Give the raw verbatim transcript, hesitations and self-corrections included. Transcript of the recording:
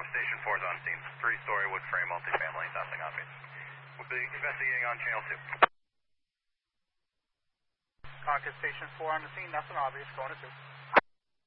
Conch Station four is on scene. Three-story wood frame multifamily, nothing obvious. We'll be investigating on channel two. Conch Station four on the scene, nothing obvious, going to two.